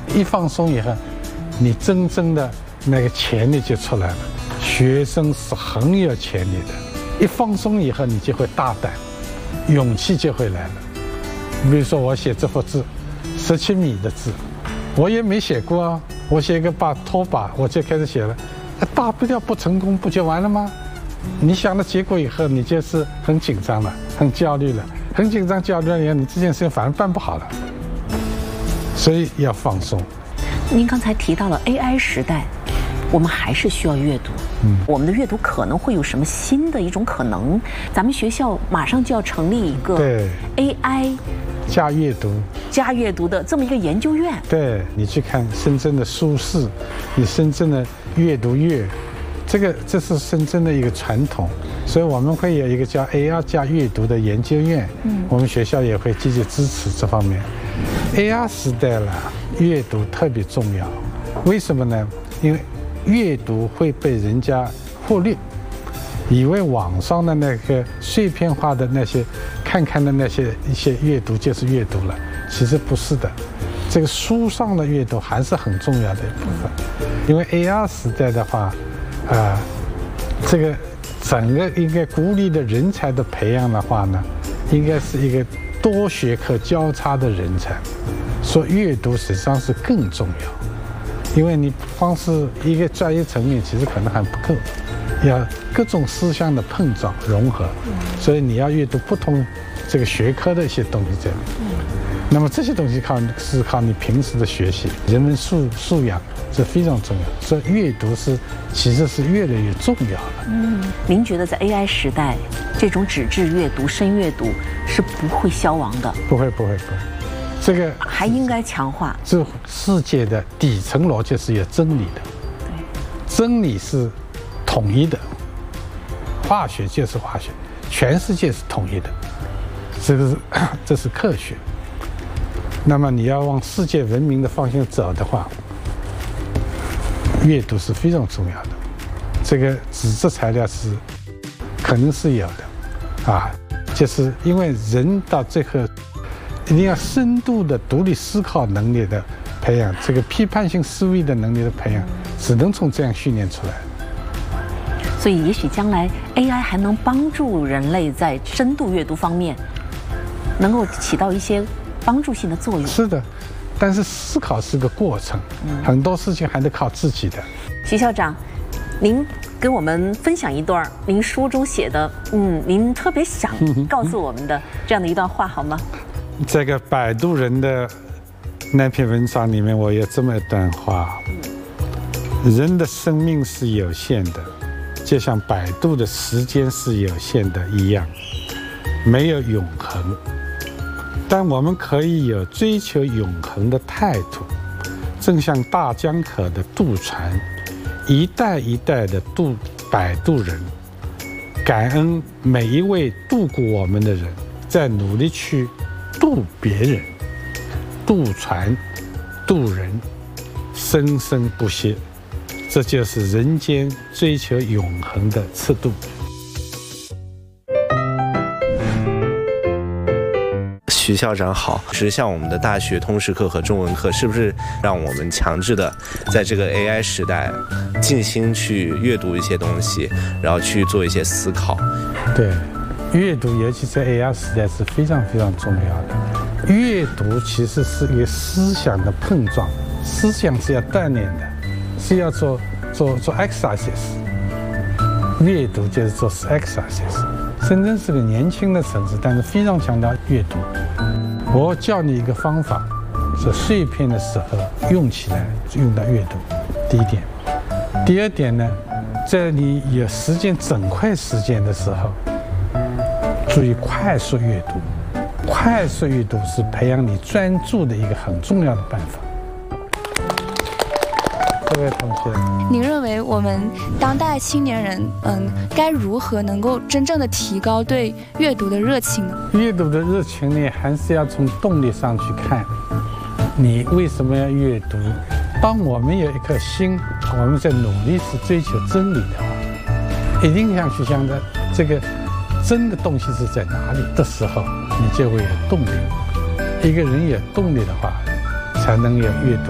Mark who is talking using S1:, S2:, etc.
S1: 一放松以后，你真正的那个潜力就出来了。学生是很有潜力的，一放松以后，你就会大胆，勇气就会来了。比如说我写这幅字，17米的字，我也没写过啊，我写个拖把，我就开始写了，大不了不成功不就完了吗？你想了结果以后，你就是很紧张了，很焦虑了，很紧张焦虑了以后，你这件事情反而办不好了。所以要放松。
S2: 您刚才提到了 AI 时代，我们还是需要阅读。我们的阅读可能会有什么新的一种可能？咱们学校马上就要成立一个 AI
S1: 加阅读
S2: 的这么一个研究院。
S1: 对，你去看深圳的书市，你深圳的阅读月，这是深圳的一个传统，所以我们会有一个叫 AR 加阅读的研究院。我们学校也会积极支持这方面。AR 时代了，阅读特别重要。为什么呢？因为阅读会被人家忽略，以为网上的那个碎片化的那些看的那些一些阅读就是阅读了，其实不是的。这个书上的阅读还是很重要的一部分。因为 AR 时代的话，这个整个应该鼓励的人才的培养的话呢，应该是一个多学科交叉的人才，所以阅读实际上是更重要。因为你光是一个专业层面其实可能还不够，要各种思想的碰撞融合，所以你要阅读不同这个学科的一些东西在里面。那么这些东西是靠你平时的学习，人文素养是非常重要，所以阅读其实是越来越重要了。
S2: 您觉得在 AI 时代，这种纸质阅读、深阅读是不会消亡的？
S1: 不会。这个
S2: 还应该强化。
S1: 这世界的底层逻辑是有真理的，真理是统一的，化学就是化学，全世界是统一的，这是科学。那么你要往世界文明的方向走的话，阅读是非常重要的。这个纸质材料可能是有的，就是因为人到最后一定要深度的独立思考能力的培养，这个批判性思维的能力的培养，只能从这样训练出来。
S2: 所以也许将来 AI 还能帮助人类在深度阅读方面能够起到一些帮助性的作用。
S1: 是的，但是思考是个过程，很多事情还得靠自己的。
S2: 徐校长，您跟我们分享一段您书中写的，您特别想告诉我们的这样的一段话好吗？
S1: 这个摆渡人的那篇文章里面，我有这么一段话：人的生命是有限的，就像摆渡的时间是有限的一样，没有永恒。但我们可以有追求永恒的态度，正像大江口的渡船，一代一代的摆渡人，感恩每一位渡过我们的人，在努力去渡别人，渡船，渡人，生生不息。这就是人间追求永恒的赤度。
S3: 徐校长好，是像我们的大学通识课和中文课，是不是让我们强制的在这个 AI 时代静心去阅读一些东西，然后去做一些思考？
S1: 对，阅读尤其在 AI 时代是非常非常重要的。阅读其实是一个思想的碰撞，思想是要锻炼的，是要做 exercise。阅读就是做 exercise。深圳是个年轻的城市，但是非常强调阅读。我教你一个方法，是碎片的时候用起来用到阅读，第一点。第二点呢，在你有整块时间的时候，注意快速阅读。快速阅读是培养你专注的一个很重要的办法。这位同学，
S4: 您认为我们当代青年人，该如何能够真正的提高对阅读的热情呢？
S1: 阅读的热情呢，还是要从动力上去看，你为什么要阅读？当我们有一颗心，我们在努力是追求真理的话，一定想去想着这个真的东西是在哪里的时候，你就会有动力。一个人有动力的话，才能有阅读。